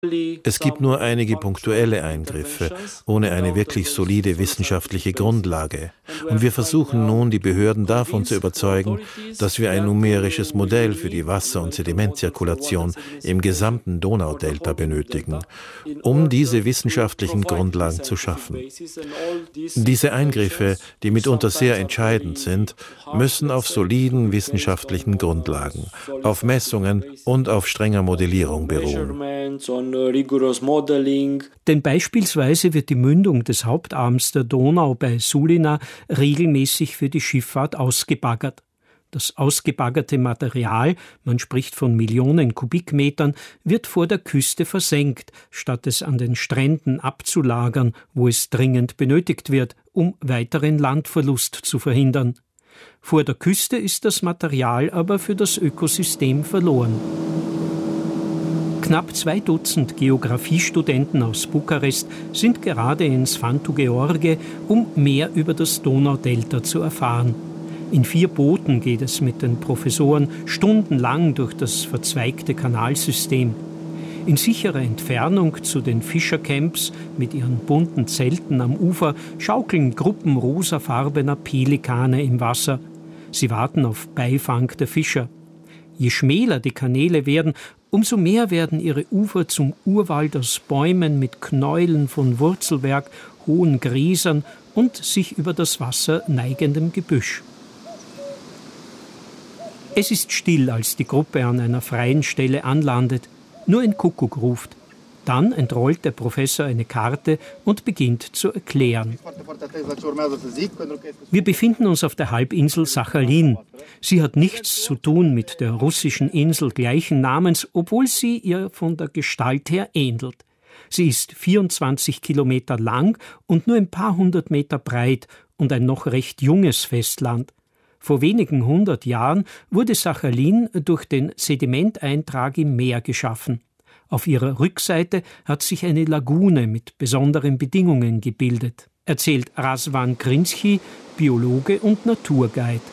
Es gibt nur einige punktuelle Eingriffe, ohne eine wirklich solide wissenschaftliche Grundlage. Und wir versuchen nun, die Behörden davon zu überzeugen, dass wir ein numerisches Modell für die Wasser- und Sedimentzirkulation im gesamten Donaudelta benötigen, um diese wissenschaftlichen Grundlagen zu schaffen. Diese Eingriffe, die mitunter sehr entscheidend sind, müssen auf soliden wissenschaftlichen Grundlagen, auf Messungen und auf strenger Modellierung beruhen. Denn beispielsweise wird die Mündung des Hauptarms der Donau bei Sulina regelmäßig für die Schifffahrt ausgebaggert. Das ausgebaggerte Material, man spricht von Millionen Kubikmetern, wird vor der Küste versenkt, statt es an den Stränden abzulagern, wo es dringend benötigt wird, um weiteren Landverlust zu verhindern. Vor der Küste ist das Material aber für das Ökosystem verloren. Knapp 2 Dutzend Geographiestudenten aus Bukarest sind gerade in Sfântu Gheorghe, um mehr über das Donaudelta zu erfahren. In 4 Booten geht es mit den Professoren stundenlang durch das verzweigte Kanalsystem. In sicherer Entfernung zu den Fischercamps mit ihren bunten Zelten am Ufer schaukeln Gruppen rosafarbener Pelikane im Wasser. Sie warten auf Beifang der Fischer. Je schmäler die Kanäle werden, umso mehr werden ihre Ufer zum Urwald aus Bäumen mit Knäulen von Wurzelwerk, hohen Gräsern und sich über das Wasser neigendem Gebüsch. Es ist still, als die Gruppe an einer freien Stelle anlandet. Nur ein Kuckuck ruft. Dann entrollt der Professor eine Karte und beginnt zu erklären. Wir befinden uns auf der Halbinsel Sachalin. Sie hat nichts zu tun mit der russischen Insel gleichen Namens, obwohl sie ihr von der Gestalt her ähnelt. Sie ist 24 Kilometer lang und nur ein paar 100 Meter breit und ein noch recht junges Festland. Vor wenigen 100 Jahren wurde Sachalin durch den Sedimenteintrag im Meer geschaffen. Auf ihrer Rückseite hat sich eine Lagune mit besonderen Bedingungen gebildet, erzählt Razvan Grinski, Biologe und Naturguide.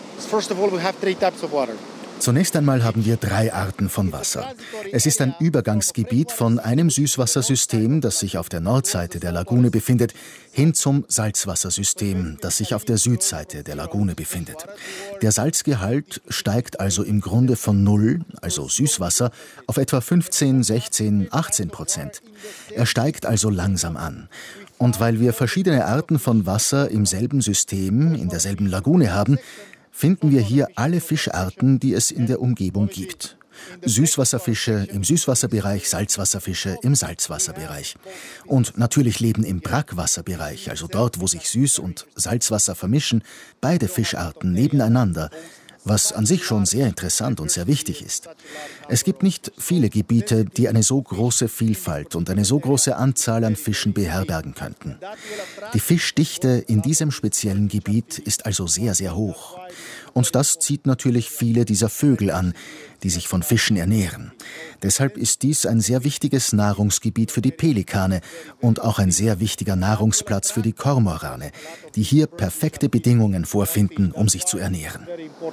Zunächst einmal haben wir 3 Arten von Wasser. Es ist ein Übergangsgebiet von einem Süßwassersystem, das sich auf der Nordseite der Lagune befindet, hin zum Salzwassersystem, das sich auf der Südseite der Lagune befindet. Der Salzgehalt steigt also im Grunde von 0, also Süßwasser, auf etwa 15, 16, 18%. Er steigt also langsam an. Und weil wir verschiedene Arten von Wasser im selben System, in derselben Lagune haben, finden wir hier alle Fischarten, die es in der Umgebung gibt. Süßwasserfische im Süßwasserbereich, Salzwasserfische im Salzwasserbereich. Und natürlich leben im Brackwasserbereich, also dort, wo sich Süß- und Salzwasser vermischen, beide Fischarten nebeneinander, was an sich schon sehr interessant und sehr wichtig ist. Es gibt nicht viele Gebiete, die eine so große Vielfalt und eine so große Anzahl an Fischen beherbergen könnten. Die Fischdichte in diesem speziellen Gebiet ist also sehr, sehr hoch. Und das zieht natürlich viele dieser Vögel an, die sich von Fischen ernähren. Deshalb ist dies ein sehr wichtiges Nahrungsgebiet für die Pelikane und auch ein sehr wichtiger Nahrungsplatz für die Kormorane, die hier perfekte Bedingungen vorfinden, um sich zu ernähren.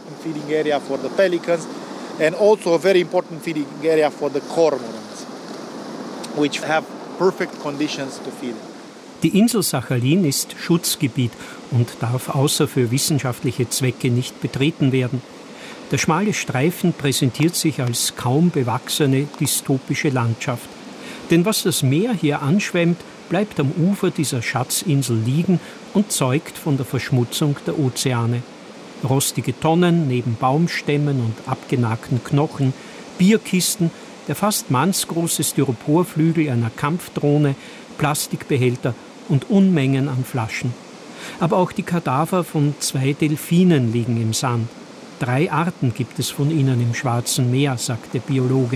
And also a very important feeding area for the cormorants, which have perfect conditions to feed. Die Insel Sachalin ist Schutzgebiet und darf außer für wissenschaftliche Zwecke nicht betreten werden. Der schmale Streifen präsentiert sich als kaum bewachsene, dystopische Landschaft. Denn was das Meer hier anschwemmt, bleibt am Ufer dieser Schatzinsel liegen und zeugt von der Verschmutzung der Ozeane. Rostige Tonnen neben Baumstämmen und abgenagten Knochen, Bierkisten, der fast mannsgroße Styroporflügel einer Kampfdrohne, Plastikbehälter und Unmengen an Flaschen. Aber auch die Kadaver von 2 Delfinen liegen im Sand. 3 Arten gibt es von ihnen im Schwarzen Meer, sagt der Biologe.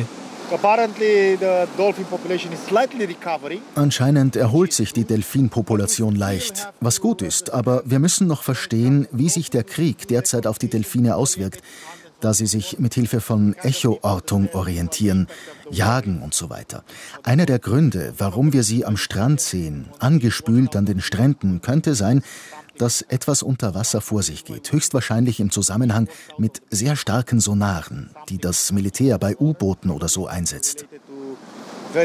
Anscheinend erholt sich die Delfinpopulation leicht, was gut ist. Aber wir müssen noch verstehen, wie sich der Krieg derzeit auf die Delfine auswirkt, da sie sich mit Hilfe von Echoortung orientieren, jagen und so weiter. Einer der Gründe, warum wir sie am Strand sehen, angespült an den Stränden, könnte sein, dass etwas unter Wasser vor sich geht, höchstwahrscheinlich im Zusammenhang mit sehr starken Sonaren, die das Militär bei U-Booten oder so einsetzt.